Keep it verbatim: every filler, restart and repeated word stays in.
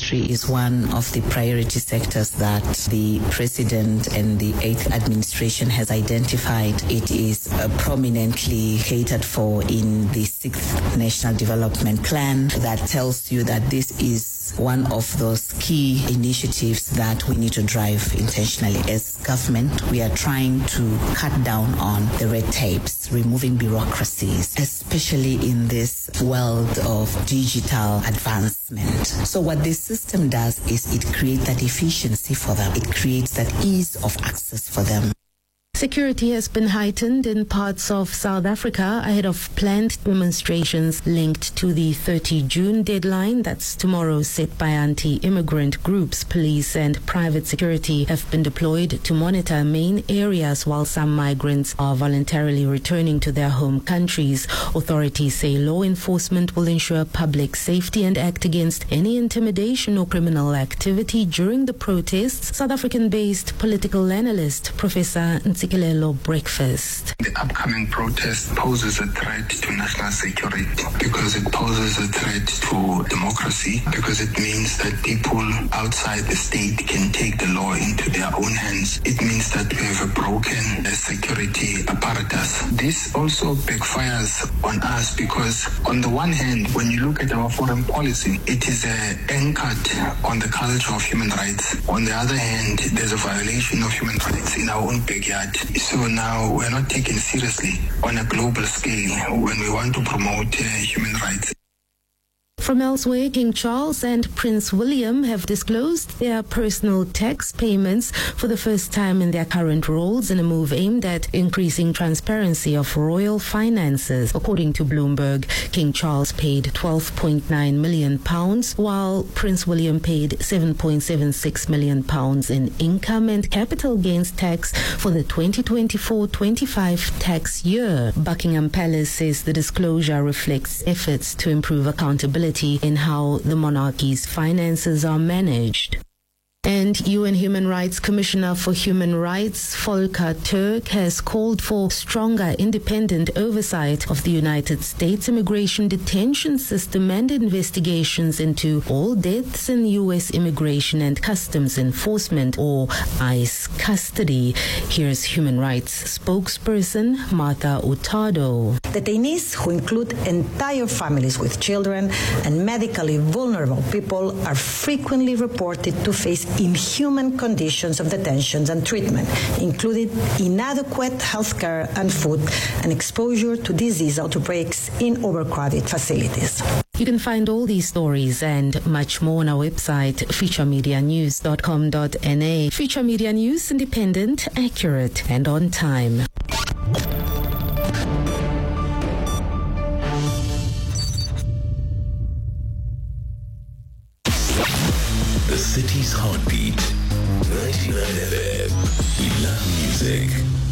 country is one of the priority sectors that the President and the eighth Administration has identified. It is uh, prominently catered for in the sixth National Development Plan that tells you that this is one of those key initiatives that we need to drive intentionally. As government, we are trying to cut down on the red tapes, removing bureaucracies, especially in this world of digital advancement. So what this system does is it creates that efficiency for them. It creates that ease of access for them. Security has been heightened in parts of South Africa ahead of planned demonstrations linked to the thirtieth of June deadline. That's tomorrow, set by anti-immigrant groups. Police and private security have been deployed to monitor main areas while some migrants are voluntarily returning to their home countries. Authorities say law enforcement will ensure public safety and act against any intimidation or criminal activity during the protests. South African-based political analyst Professor Ntsikelelo Breakfast. The upcoming protest poses a threat to national security because it poses a threat to democracy, because it means that people outside the state can take the law into their own hands. It means that we have a broken security apparatus. This also backfires on us because on the one hand, when you look at our foreign policy, it is uh, anchored on the culture of human rights. On the other hand, there's a violation of human rights in our own backyard. So now we're not taken seriously on a global scale when we want to promote uh, human rights. From elsewhere, King Charles and Prince William have disclosed their personal tax payments for the first time in their current roles in a move aimed at increasing transparency of royal finances. According to Bloomberg, King Charles paid twelve point nine million pounds, while Prince William paid seven point seven six million pounds in income and capital gains tax for the twenty twenty-four twenty-five tax year. Buckingham Palace says the disclosure reflects efforts to improve accountability in how the monarchy's finances are managed. And U N Human Rights Commissioner for Human Rights Volker Turk has called for stronger independent oversight of the United States immigration detention system and investigations into all deaths in U S Immigration and Customs Enforcement, or ICE, custody. Here's Human Rights spokesperson Martha Hurtado. Detainees, who include entire families with children and medically vulnerable people, are frequently reported to face inhuman conditions of detention and treatment, including inadequate health care and food, and exposure to disease outbreaks in overcrowded facilities. You can find all these stories and much more on our website, future media news dot com dot n a. Future Media News, independent, accurate, and on time. The city's heartbeat, ninety-nine F M. We love music.